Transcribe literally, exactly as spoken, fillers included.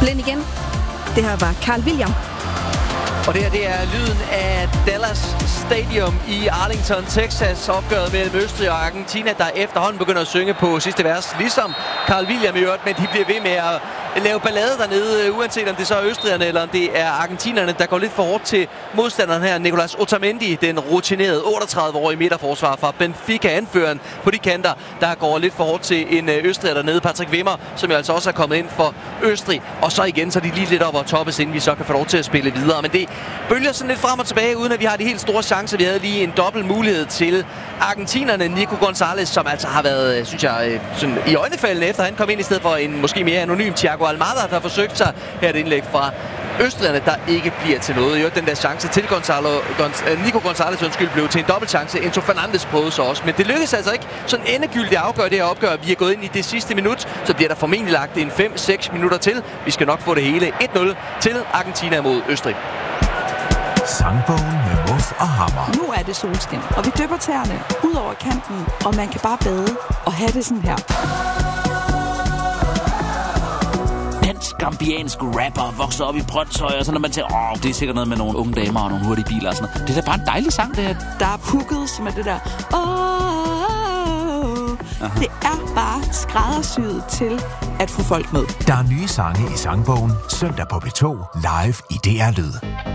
ind igen. Det her var Carl William. Og det her, det er lyden af Dallas Stadium i Arlington, Texas. Opgøret mellem Østrig og Argentina, der efterhånden begynder at synge på sidste vers. Ligesom Carl William i øvrigt, men de bliver ved med at lave ballade dernede, uanset om det så er østrigerne eller om det er argentinerne, der går lidt for hårdt til modstanderen her. Nicolas Otamendi, den rutinerede otteogtredive-årige midterforsvar fra Benfica, anføreren på de kanter, der går lidt for hårdt til en østriger dernede. Patrick Wimmer, som jo altså også er kommet ind for Østrig. Og så igen, så er de lige lidt op og toppes, inden vi så kan få lov til at spille videre. Men det bølger sådan lidt frem og tilbage, uden at vi har de helt store chancer. Vi havde lige en dobbelt mulighed til argentinerne. Nico Gonzalez, som altså har været, synes jeg, sådan i øjnefaldene, efter han kom ind i stedet for en måske mere anonym Thiago Almada, der har forsøgt sig her et indlæg fra østrigerne, der ikke bliver til noget. Jo, den der chance til Gonzalo, Gonz, Nico Gonzalez undskyld, blev til en dobbeltchance. Enzo Fernandes prøvede så også, men det lykkedes altså ikke sådan endegyldigt at afgøre det her opgør. Vi er gået ind i det sidste minut, så bliver der formentlig lagt en fem seks minutter til. Vi skal nok få det hele et nul til Argentina mod Østrig. Sangbogen med Muff og Hammer. Nu er det solskin, og vi dypper tæerne ud over kanten, og man kan bare bade og have det sådan her. Gambiansk rapper vokser op i Brøndshøj, og så når man tænker, åh, det er sikkert noget med nogle unge damer og nogle hurtige biler og sådan noget. Det er da bare en dejlig sang, det her. Der er pukket, som er det der, åh, det er bare skræddersyet til at få folk med. Der er nye sange i Sangbogen, søndag på P to, live i D R Lyd.